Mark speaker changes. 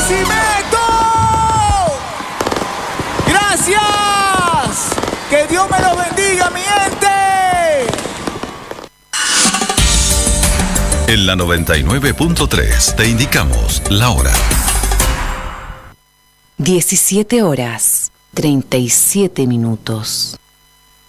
Speaker 1: Barquisimeto. Gracias. Que Dios me los bendiga, mi gente.
Speaker 2: En la 99.3 te indicamos la hora.
Speaker 3: 17 horas, 37 minutos.